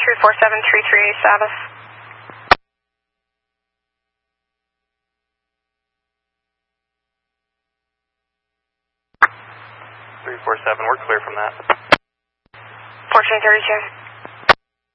347-338 Sabbath. 347, we're clear from that. 1432.